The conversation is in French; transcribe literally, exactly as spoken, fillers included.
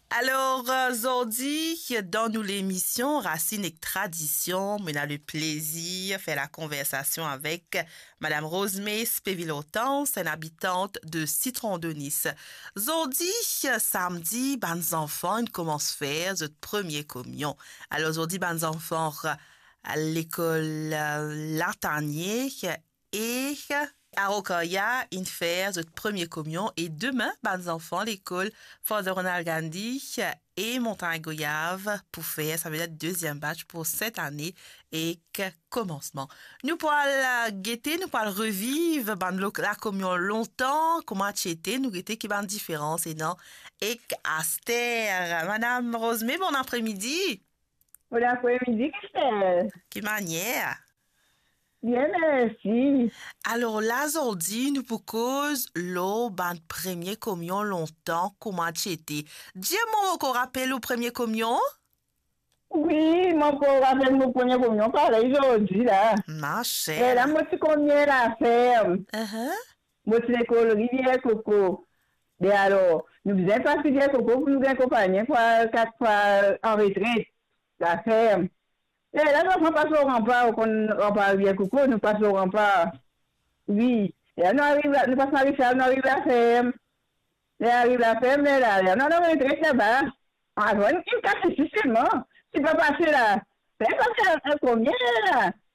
Alors, aujourd'hui, dans nous l'émission Racines et Tradition, on a le plaisir de faire la conversation avec Madame Rosemée Spéville-Hortense, une habitante de Citron de Nice. Aujourd'hui, samedi, les enfants ils commencent à faire leur premier communion. Alors, aujourd'hui, les enfants à l'école euh, L'Artanier et à Rokhaya, ils font leur premier communion. Et demain, les enfants, l'école Father Ronald Gandhi et Montagne Goyave pour faire, ça veut dire deuxième batch pour cette année et que commencement. Nous pourrons guetter, nous pourrons revivre la communion longtemps, comment c'était, nous guetter qui va une différence et non. Et Aster, Madame Rosemée, bon après-midi. Bon après-midi, Christelle. Quelle manière? Bien, merci. Alors là, aujourd'hui, nous pour cause l'eau, ban premier communion longtemps, comment c'était. Dis-moi qu'on rappelle au premier communion? Oui, mon pauvre rappelle mon premier communion, pareil aujourd'hui, là. Ma Et chère. là, moi, tu combien la ferme? Uh-huh. Moi, tu l'école Rivière Coco. Et alors, nous faisons pas Rivière Coco pour nous accompagner pour quatre fois en retraite, la ferme. Et là, nous ne passons au rempart, on rempart Rivière Coco, nous passons au rempart. Oui. Et là, nous arrivons, nous passons à Richard, nous arrivons à la ferme. Et arrive à la ferme, et là, là, nous avons une retraite là-bas. Ah, une casse seulement. Tu peux passer là. Tu peux passer à combien là?